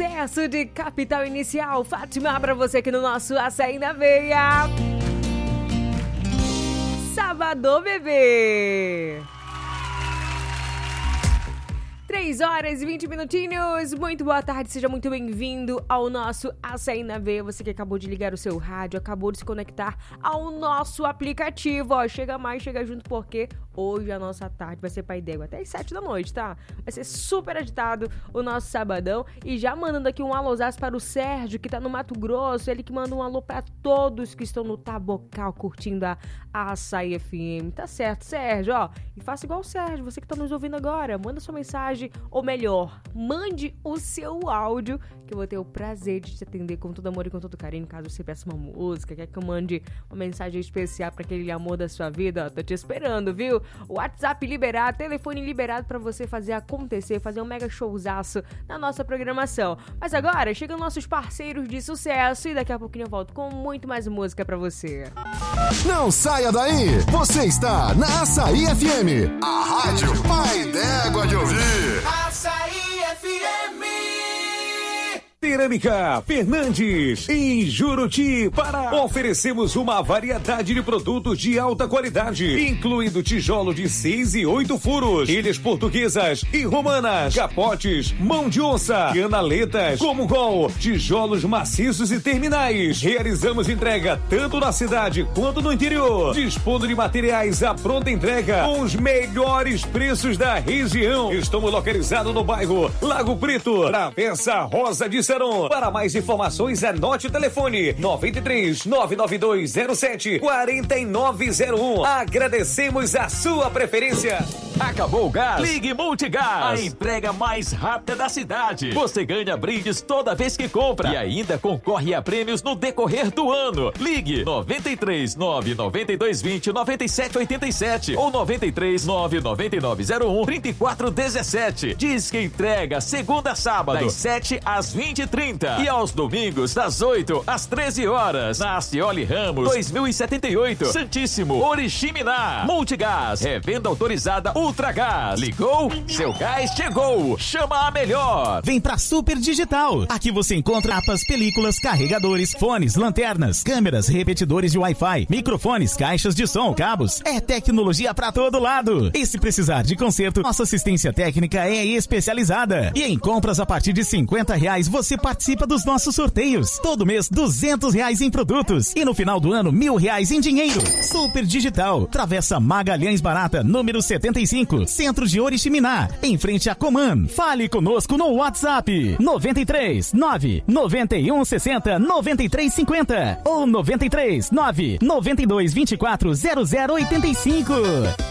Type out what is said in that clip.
sucesso de Capital Inicial. Fátima, pra você aqui no nosso Açaí na Veia. Sabadão, bebê. 3 horas e 20 minutinhos. Muito boa tarde, seja muito bem-vindo ao nosso Açaí na Veia. Você que acabou de ligar o seu rádio, acabou de se conectar ao nosso aplicativo. Ó, chega mais, chega junto, porque hoje a nossa tarde vai ser pai d'égua até as 7 da noite, tá? Vai ser super agitado o nosso sabadão. E já mandando aqui um alôzaço para o Sérgio, que tá no Mato Grosso. Ele que manda um alô para todos que estão no Tabocal curtindo a Açaí FM. Tá certo, Sérgio, ó. E faça igual o Sérgio, você que tá nos ouvindo agora. Manda sua mensagem, ou melhor, mande o seu áudio, que eu vou ter o prazer de te atender com todo amor e com todo carinho. Caso você peça uma música, quer que eu mande uma mensagem especial para aquele amor da sua vida, ó, tô te esperando, viu? WhatsApp liberado, telefone liberado para você fazer acontecer, fazer um mega showzaço na nossa programação. Mas agora chegam nossos parceiros de sucesso e daqui a pouquinho eu volto com muito mais música para você. Não saia daí! Você está na Açaí FM, a rádio pai d'égua de ouvir. Açaí FM. Cerâmica Fernandes, em Juruti, Pará. Oferecemos uma variedade de produtos de alta qualidade, incluindo tijolo de 6 e 8 furos, ilhas portuguesas e romanas, capotes, mão de onça, canaletas, como gol, tijolos maciços e terminais. Realizamos entrega tanto na cidade quanto no interior, dispondo de materiais à pronta entrega com os melhores preços da região. Estamos localizados no bairro Lago Preto, Travessa Rosa de Saron. Para mais informações, anote o telefone 93 99207 4901. Agradecemos a sua preferência. Acabou o gás? Ligue Multigás, a entrega mais rápida da cidade. Você ganha brindes toda vez que compra e ainda concorre a prêmios no decorrer do ano. Ligue 93 99220 9787 ou 93 99901 3417. Diz que entrega segunda a sábado, das 7 às 20h30 e aos domingos, das 8 às 13 horas. Na Acioli Ramos, 2078, Santíssimo, Oriximiná. Multigás, revenda autorizada Ultragás. Ligou? Seu gás chegou. Chama a melhor. Vem pra Super Digital. Aqui você encontra mapas, películas, carregadores, fones, lanternas, câmeras, repetidores de Wi-Fi, microfones, caixas de som, cabos. É tecnologia pra todo lado. E se precisar de conserto, nossa assistência técnica é especializada. E em compras a partir de R$50 você participa dos nossos sorteios. Todo mês R$200 em produtos. E no final do ano R$1.000 em dinheiro. Super Digital. Travessa Magalhães Barata, número 75. Centro de Oriximiná, em frente a Coman. Fale conosco no WhatsApp 93 9 91 60 93 50 ou 93 9 92 24 0085.